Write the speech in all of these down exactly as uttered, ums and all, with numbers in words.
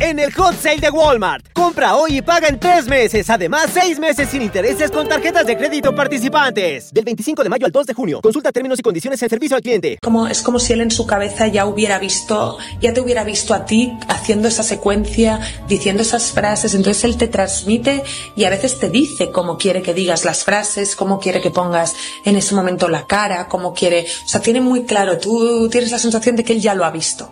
en el Hot Sale de Walmart. Compra hoy y paga en tres meses. Además, seis meses sin intereses con tarjetas de crédito participantes. Del veinticinco de mayo al dos de junio. Consulta términos y condiciones en servicio al cliente. Como, es como si él en su cabeza ya hubiera visto, ya te hubiera visto a ti haciendo esa secuencia, diciendo esas frases. Entonces él te transmite y a veces te dice cómo quiere que digas las frases, cómo quiere que pongas en ese momento la cara, cómo quiere... O sea, tiene muy claro, tú tienes la sensación de que él ya lo ha visto.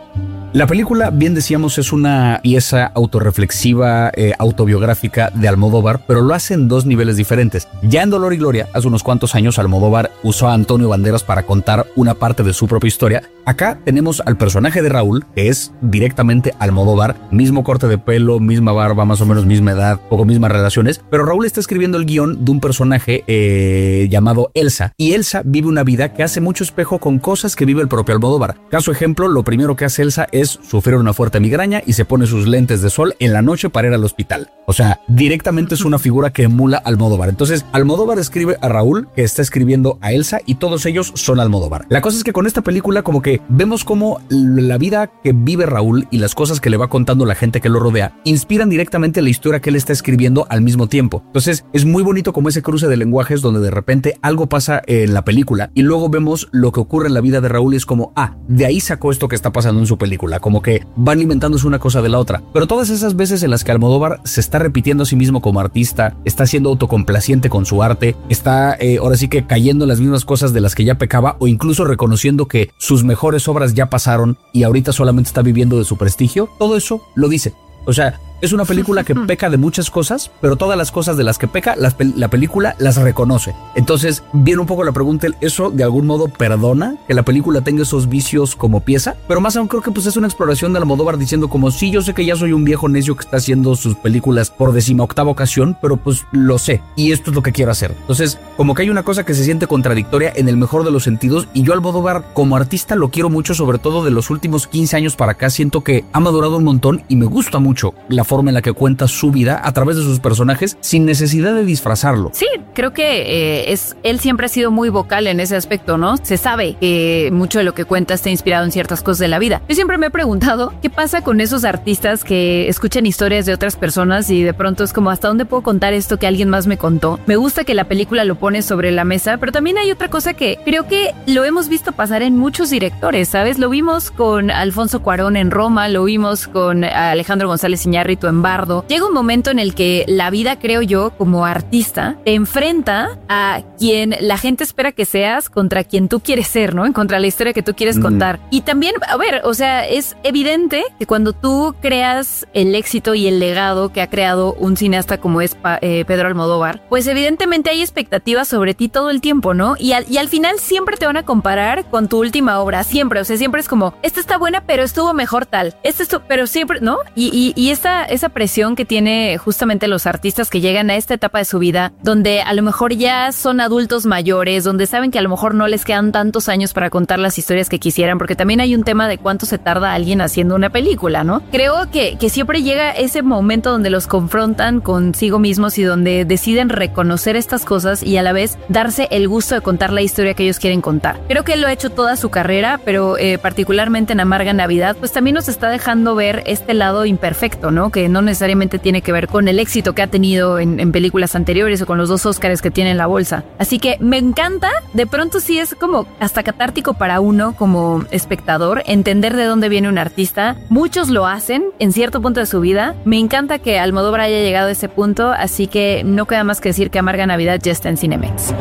La película, bien decíamos, es una pieza autorreflexiva, eh, autobiográfica de Almodóvar, pero lo hace en dos niveles diferentes. Ya en Dolor y Gloria, hace unos cuantos años, Almodóvar usó a Antonio Banderas para contar una parte de su propia historia. Acá tenemos al personaje de Raúl, que es directamente Almodóvar, mismo corte de pelo, misma barba, más o menos misma edad, poco mismas relaciones, pero Raúl está escribiendo el guión de un personaje eh, llamado Elsa, y Elsa vive una vida que hace mucho espejo con cosas que vive el propio Almodóvar. Caso ejemplo, lo primero que hace Elsa es es sufrir una fuerte migraña y se pone sus lentes de sol en la noche para ir al hospital. O sea, directamente es una figura que emula a Almodóvar. Entonces, Almodóvar escribe a Raúl, que está escribiendo a Elsa, y todos ellos son Almodóvar. La cosa es que con esta película como que vemos cómo la vida que vive Raúl y las cosas que le va contando la gente que lo rodea inspiran directamente la historia que él está escribiendo al mismo tiempo. Entonces, es muy bonito como ese cruce de lenguajes donde de repente algo pasa en la película y luego vemos lo que ocurre en la vida de Raúl y es como, ah, de ahí sacó esto que está pasando en su película. Como que van alimentándose una cosa de la otra. Pero todas esas veces en las que Almodóvar se está repitiendo a sí mismo como artista, está siendo autocomplaciente con su arte, está eh, ahora sí que cayendo en las mismas cosas de las que ya pecaba, o incluso reconociendo que sus mejores obras ya pasaron y ahorita solamente está viviendo de su prestigio, todo eso lo dice. O sea, es una película que peca de muchas cosas, pero todas las cosas de las que peca, la, la película las reconoce. Entonces, viene un poco la pregunta, ¿eso de algún modo perdona que la película tenga esos vicios como pieza? Pero más aún creo que pues es una exploración de Almodóvar diciendo como, sí, yo sé que ya soy un viejo necio que está haciendo sus películas por decimoctava ocasión, pero pues lo sé, y esto es lo que quiero hacer. Entonces, como que hay una cosa que se siente contradictoria en el mejor de los sentidos, y yo Almodóvar como artista lo quiero mucho, sobre todo de los últimos quince años para acá. Siento que ha madurado un montón y me gusta mucho la forma en la que cuenta su vida a través de sus personajes sin necesidad de disfrazarlo. Sí, creo que eh, es él siempre ha sido muy vocal en ese aspecto, ¿no? Se sabe que mucho de lo que cuenta está inspirado en ciertas cosas de la vida. Yo siempre me he preguntado qué pasa con esos artistas que escuchan historias de otras personas y de pronto es como, ¿hasta dónde puedo contar esto que alguien más me contó? Me gusta que la película lo pone sobre la mesa, pero también hay otra cosa que creo que lo hemos visto pasar en muchos directores, ¿sabes? Lo vimos con Alfonso Cuarón en Roma, lo vimos con Alejandro González Iñárritu en Bardo. Llega un momento en el que la vida, creo yo, como artista, te enfrenta a quien la gente espera que seas contra quien tú quieres ser, ¿no? En contra de la historia que tú quieres mm. contar. Y también, a ver, o sea, es evidente que cuando tú creas el éxito y el legado que ha creado un cineasta como es pa, eh, Pedro Almodóvar, pues evidentemente hay expectativas sobre ti todo el tiempo, ¿no? Y al, y al final siempre te van a comparar con tu última obra, siempre, o sea, siempre es como, esta está buena, pero estuvo mejor tal, esta estuvo, pero siempre, ¿no? Y, y, y esta, esa presión que tiene justamente los artistas que llegan a esta etapa de su vida, donde a lo mejor ya son adultos mayores, donde saben que a lo mejor no les quedan tantos años para contar las historias que quisieran, porque también hay un tema de cuánto se tarda alguien haciendo una película, ¿no? Creo que, que siempre llega ese momento donde los confrontan consigo mismos y donde deciden reconocer estas cosas y a la vez darse el gusto de contar la historia que ellos quieren contar. Creo que él lo ha hecho toda su carrera, pero eh, particularmente en Amarga Navidad, pues también nos está dejando ver este lado imperfecto, ¿no? Que no necesariamente tiene que ver con el éxito que ha tenido en, en películas anteriores o con los dos Óscares que tiene en la bolsa. Así que me encanta, de pronto sí es como hasta catártico para uno como espectador entender de dónde viene un artista. Muchos lo hacen en cierto punto de su vida. Me encanta que Almodóvar haya llegado a ese punto, así que no queda más que decir que Amarga Navidad ya está en Cinemex.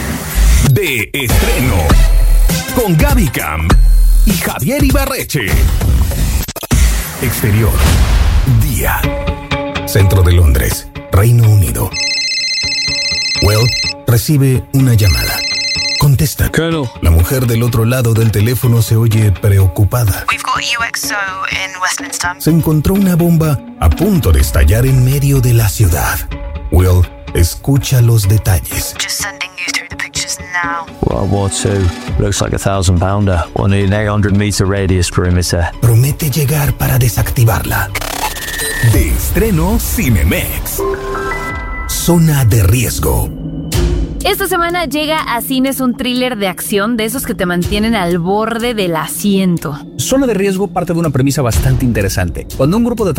De estreno con Gaby Cam y Javier Ibarreche. Exterior. Día. Centro de Londres, Reino Unido. Well, recibe una llamada. Contesta. Colonel. La mujer del otro lado del teléfono se oye preocupada. We've got U X O in Westminster. Se encontró una bomba a punto de estallar en medio de la ciudad. Will escucha los detalles. Just sending you through the pictures now. World War Two. Looks like a thousand pounder. One in eight hundred meter radius perimeter. Promete llegar para desactivarla. De estreno Cinemex. Zona de riesgo. Esta semana llega a cines un thriller de acción de esos que te mantienen al borde del asiento. Zona de riesgo parte de una premisa bastante interesante. Cuando un grupo de